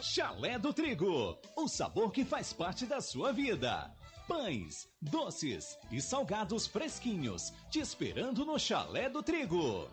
Chalé do Trigo, o sabor que faz parte da sua vida. Pães, doces e salgados fresquinhos, te esperando no Chalé do Trigo.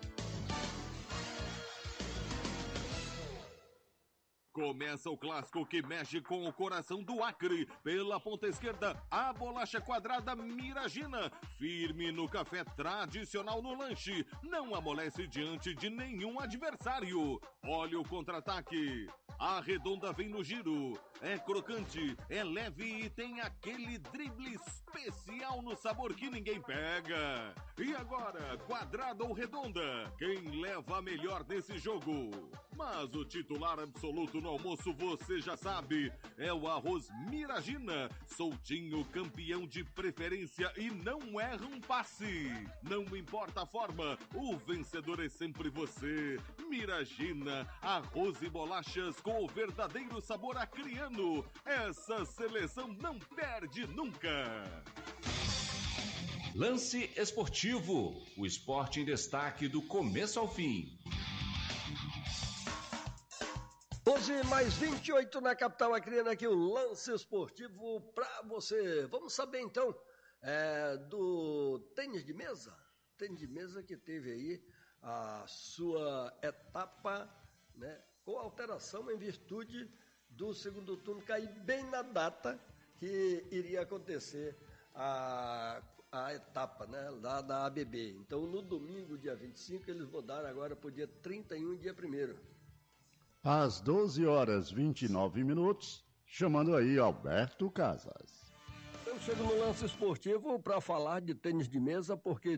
Começa o clássico que mexe com o coração do Acre. Pela ponta esquerda, a bolacha quadrada Miragina. Firme no café, tradicional no lanche. Não amolece diante de nenhum adversário. Olha o contra-ataque. A redonda vem no giro. É crocante, é leve e tem aquele drible especial no sabor que ninguém pega. E agora, quadrada ou redonda? Quem leva a melhor nesse jogo? Mas o titular absoluto no almoço, você já sabe, é o arroz Miragina. Soltinho, campeão de preferência e não erra um passe. Não importa a forma, o vencedor é sempre você. Miragina, arroz e bolachas com o verdadeiro sabor acriano. Essa seleção não perde nunca. Lance Esportivo, o esporte em destaque do começo ao fim. 12+28 na capital acriana, aqui o Lance Esportivo para você. Vamos saber então do tênis de mesa. Tênis de mesa que teve aí a sua etapa, né, com alteração em virtude do segundo turno cair bem na data que iria acontecer a etapa, né, lá da ABB. Então no domingo, dia 25, eles mudaram agora para o dia 31, dia 1º. Às 12h29, chamando aí Alberto Casas. Eu chego no Lance Esportivo para falar de tênis de mesa, porque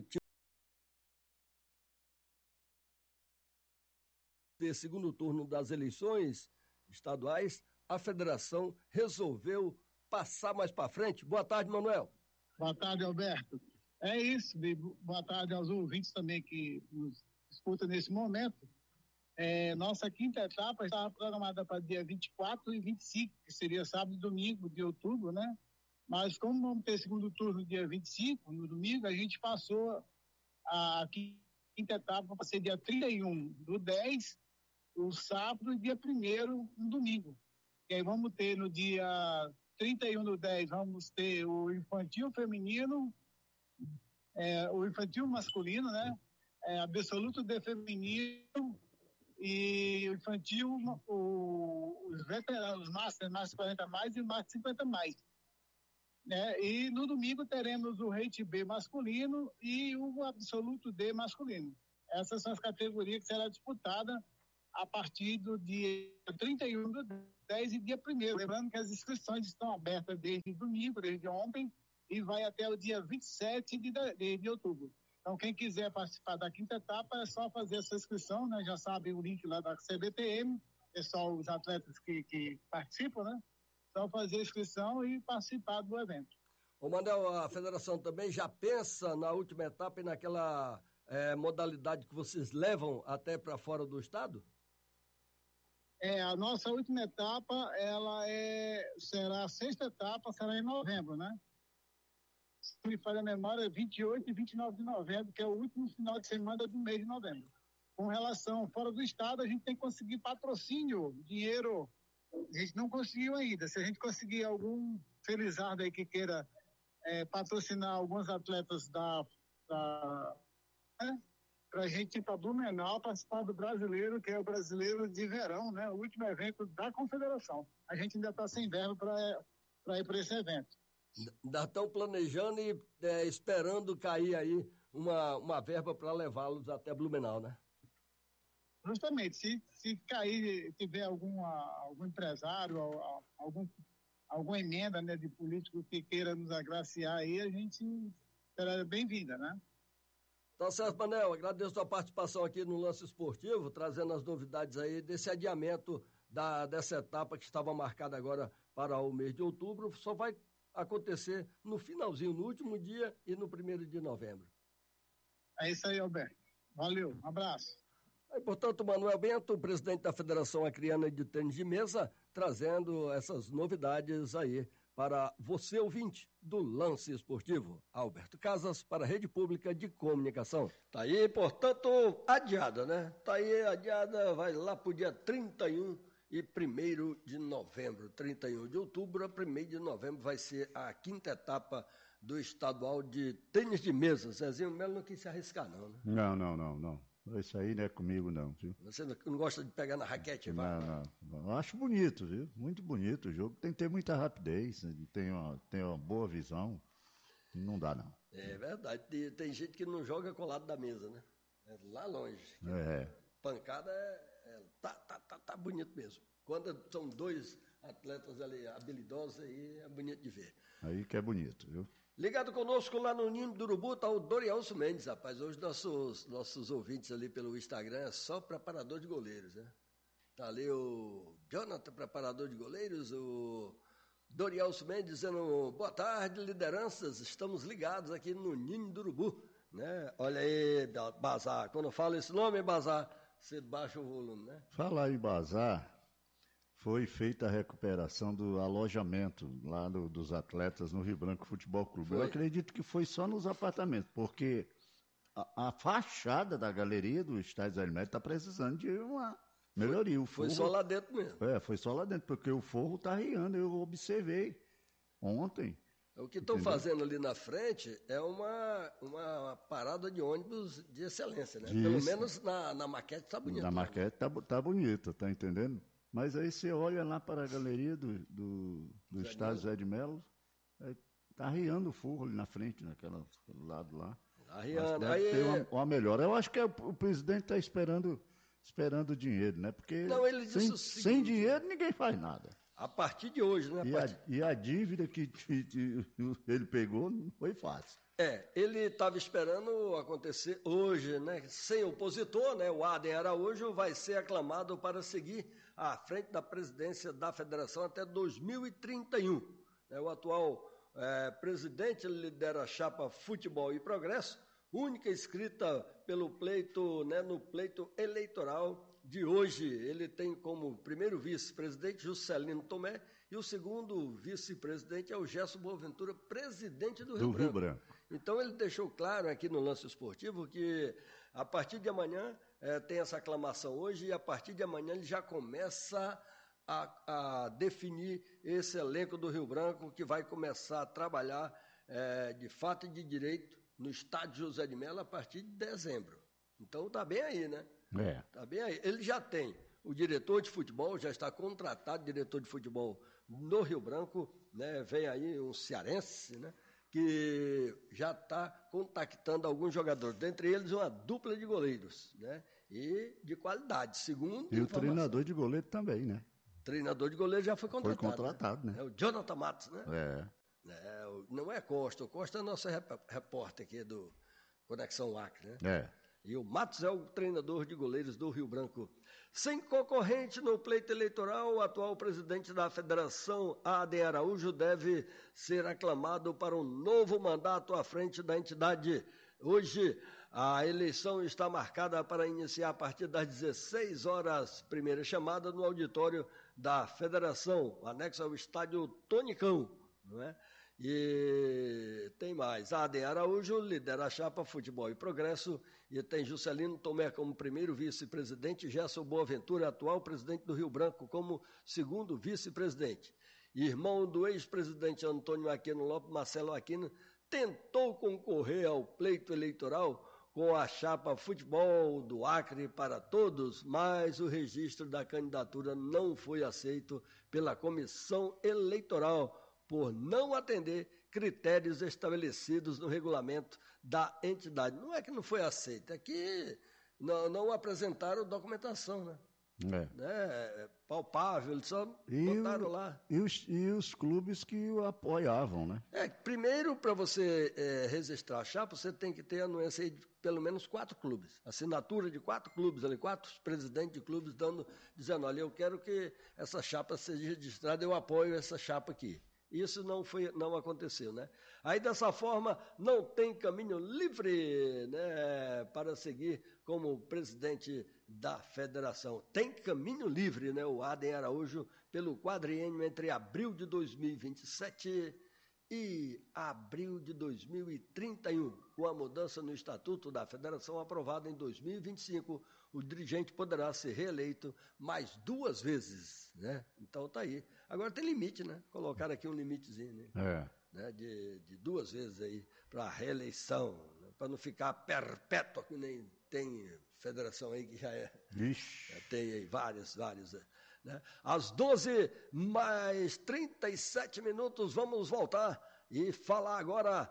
de segundo turno das eleições estaduais, a federação resolveu passar mais para frente. Boa tarde, Manuel. Boa tarde, Alberto. É isso, boa tarde aos ouvintes também que nos escutam nesse momento. Nossa quinta etapa estava programada para dia 24 e 25, que seria sábado e domingo de outubro, né? Mas como vamos ter segundo turno dia 25, no domingo, a gente passou a quinta etapa para ser dia 31 do 10, o sábado, e dia 1º, no domingo. E aí vamos ter no dia 31 do 10, vamos ter o infantil feminino, o infantil masculino, né? Absoluto de feminino, e o infantil, os veteranos, Master 40 mais e Master 50 mais. Né? E no domingo teremos o Rate B masculino e o Absoluto D masculino. Essas são as categorias que serão disputadas a partir do dia 31 do 10 e dia 1º. Lembrando que as inscrições estão abertas desde domingo, desde ontem, e vai até o dia 27 de outubro. Então, quem quiser participar da quinta etapa é só fazer essa inscrição, né? Já sabe o link lá da CBTM, é só os atletas que participam, né? Só fazer a inscrição e participar do evento. Ô, Manuel, a federação também já pensa na última etapa e naquela modalidade que vocês levam até para fora do estado? A nossa última etapa, será a sexta etapa, será em novembro, né? Se me falha a memória, 28 e 29 de novembro, que é o último final de semana do mês de novembro. Com relação fora do estado, a gente tem que conseguir patrocínio, dinheiro, a gente não conseguiu ainda. Se a gente conseguir algum felizardo aí que queira patrocinar alguns atletas para a gente ir para Blumenau participar do brasileiro, que é o brasileiro de verão, né? O último evento da confederação. A gente ainda está sem verba para ir para esse evento. Ainda estão planejando e esperando cair aí uma verba para levá-los até Blumenau, né? Justamente, se cair, tiver algum empresário, alguma emenda, né, de político que queira nos agraciar aí, a gente será bem-vinda, né? Tá certo, Manel, agradeço a participação aqui no Lance Esportivo, trazendo as novidades aí desse adiamento dessa etapa que estava marcada agora para o mês de outubro, só vai acontecer no finalzinho, no último dia e no 1º de novembro. É isso aí, Alberto. Valeu, um abraço. Portanto, Manuel Bento, presidente da Federação Acreana de Tênis de Mesa, trazendo essas novidades aí para você, ouvinte do Lance Esportivo. Alberto Casas, para a Rede Pública de Comunicação. Tá aí, portanto, adiada, né? Tá aí, adiada, vai lá pro dia 31 e 1º de novembro. 31 de outubro a 1º de novembro vai ser a 5ª etapa do estadual de tênis de mesa. Zezinho Melo não quis se arriscar, não, né? Não. Isso aí não é comigo, não, viu? Você não gosta de pegar na raquete? Não. Eu acho bonito, viu? Muito bonito o jogo. Tem que ter muita rapidez, tem uma boa visão. Não dá, não. É verdade. Tem gente que não joga colado da mesa, né? É lá longe. Pancada tá bonito mesmo. Quando são dois atletas ali habilidosos, aí é bonito de ver. Aí que é bonito, viu? Ligado conosco lá no Ninho do Urubu está o Dorielso Mendes, rapaz. Hoje nossos ouvintes ali pelo Instagram é só preparador de goleiros, né? Tá ali o Jonathan, preparador de goleiros, o Dorielso Mendes dizendo boa tarde, lideranças, estamos ligados aqui no Ninho do Urubu, né? Olha aí, Bazar, quando eu falo esse nome, Bazar, você baixa o volume, né? Falar em Bazar, foi feita a recuperação do alojamento lá dos atletas no Rio Branco Futebol Clube. Eu acredito que foi só nos apartamentos, porque a fachada da galeria do Estádio Zé Médio está precisando de uma melhoria. Foi só lá dentro mesmo. Foi só lá dentro, porque o forro está riando, eu observei ontem. O que estão fazendo ali na frente é uma parada de ônibus de excelência, né? Pelo menos na maquete está bonita. Na maquete está bonita, tá entendendo? Mas aí você olha lá para a galeria do estádio Zé de Melo, está riando o forro ali na frente, naquele lado lá. Está riando. Deve ter uma melhora. Eu acho que o presidente está esperando dinheiro, né? Porque não, ele disse sem dinheiro ninguém faz nada. A partir de hoje, né? E a dívida que ele pegou não foi fácil. Ele estava esperando acontecer hoje, né? Sem opositor, né? O Adem Araújo vai ser aclamado para seguir à frente da presidência da federação até 2031. O atual presidente lidera a chapa Futebol e Progresso, única inscrita pelo pleito, né? No pleito eleitoral de hoje. Ele tem como primeiro vice-presidente Juscelino Tomé e o segundo vice-presidente é o Gerson Boaventura, presidente do Rio Branco. Então ele deixou claro aqui no Lance Esportivo que a partir de amanhã tem essa aclamação hoje e a partir de amanhã ele já começa a definir esse elenco do Rio Branco que vai começar a trabalhar de fato e de direito no estádio José de Mello a partir de dezembro. Então tá bem aí, né? Tá bem aí. Ele já tem o diretor de futebol, já está contratado diretor de futebol no Rio Branco, né? Vem aí um cearense, né? Que já está contactando alguns jogadores, dentre eles uma dupla de goleiros, né? E de qualidade, segundo e o treinador de goleiro também, né? Treinador de goleiro já foi contratado. Foi contratado, né? É o Jonathan Matos, né? Não é Costa, o Costa é nosso repórter aqui do Conexão Acre, né? E o Matos é o treinador de goleiros do Rio Branco. Sem concorrente no pleito eleitoral, o atual presidente da federação, Adem Araújo, deve ser aclamado para um novo mandato à frente da entidade. Hoje, a eleição está marcada para iniciar a partir das 16 horas. Primeira chamada no auditório da federação, anexo ao estádio Tonicão, não é? E tem mais, Adem Araújo lidera a chapa Futebol e Progresso e tem Juscelino Tomé como primeiro vice-presidente, Gerson Boaventura, atual presidente do Rio Branco, como segundo vice-presidente. Irmão do ex-presidente Antônio Aquino Lopes, Marcelo Aquino, tentou concorrer ao pleito eleitoral com a chapa Futebol do Acre para Todos, mas o registro da candidatura não foi aceito pela comissão eleitoral, por não atender critérios estabelecidos no regulamento da entidade. Não é que não foi aceito, é que não apresentaram documentação, né? Palpável, eles só botaram lá. E os clubes que o apoiavam, né? Primeiro, para você registrar a chapa, você tem que ter anuência aí de pelo menos 4 clubes. Assinatura de 4 clubes, ali, 4 presidentes de clubes dizendo, olha, eu quero que essa chapa seja registrada, eu apoio essa chapa aqui. Isso não aconteceu, né? Aí, dessa forma, não tem caminho livre, né, para seguir como presidente da federação. Tem caminho livre, né, o Adem Araújo, pelo quadriênio entre abril de 2027 e abril de 2031. Com a mudança no Estatuto da Federação aprovada em 2025, o dirigente poderá ser reeleito mais 2 vezes, né? Então tá aí. Agora tem limite, né? Colocaram aqui um limitezinho, né? Né? De 2 vezes aí para reeleição, né? Para não ficar perpétua, que nem tem federação aí que já é. Já tem aí várias, né? Às 12:37, vamos voltar e falar agora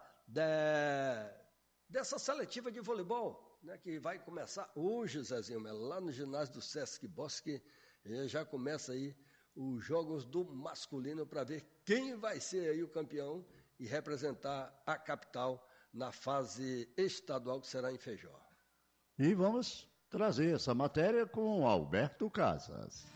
dessa seletiva de voleibol, né, que vai começar hoje, Zezinho Melo, lá no ginásio do Sesc Bosque. Já começa aí os jogos do masculino para ver quem vai ser aí o campeão e representar a capital na fase estadual, que será em Feijó. E vamos trazer essa matéria com Alberto Casas.